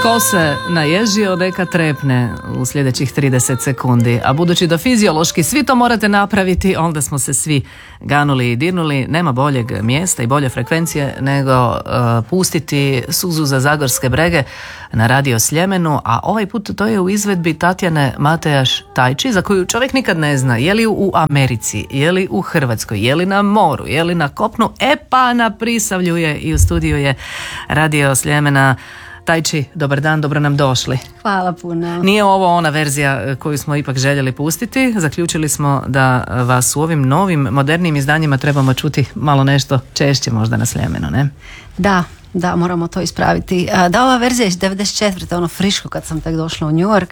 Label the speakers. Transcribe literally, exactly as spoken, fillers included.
Speaker 1: Tko se naježio neka trepne u sljedećih trideset sekundi, a budući da fiziološki svi to morate napraviti, onda smo se svi ganuli i dirnuli. Nema boljeg mjesta i bolje frekvencije nego uh, pustiti Suzu za Zagorske brege na Radio Sljemenu, a ovaj put to je u izvedbi Tatjane Matejaš Tajči, za koju čovjek nikad ne zna je li u Americi, je li u Hrvatskoj, je li na moru, je li na kopnu. E pa na Prisavlju je i u studiju je Radio Sljemena. Tajči, dobar dan, dobro nam došli.
Speaker 2: Hvala puno.
Speaker 1: Nije ovo ona verzija koju smo ipak željeli pustiti. Zaključili smo da vas u ovim novim, modernim izdanjima trebamo čuti malo nešto češće možda na Sljemenu, ne?
Speaker 2: Da, da, moramo to ispraviti. Da, ova verzija iz devedeset četvrte ono friško kad sam tek došla u New York.